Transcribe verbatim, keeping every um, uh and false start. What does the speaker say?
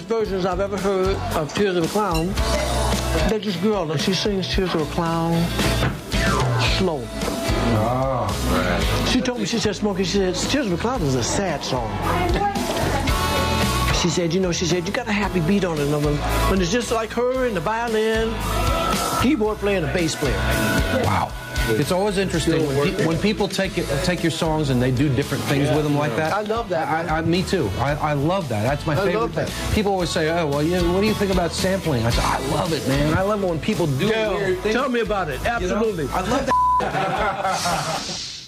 versions I've ever heard of Tears of a Clown. There's this girl, and she sings Tears of a Clown slow. Oh, right. She told me, she said, Smokey, she said, Tears of a Clown is a sad song. She said, you know, she said, you got a happy beat on it. When it's just like her and the violin, keyboard player and the bass player. Wow. It's always interesting when, pe when people take it, take your songs and they do different things yeah, with them like that. I love that. I, I, me too. I, I love that. That's my I favorite love that. thing. People always say, oh, well, you know, what do you think about sampling? I say, I love it, man. I love it when people do yeah, weird things. Tell me about it. Absolutely. You know? I love that.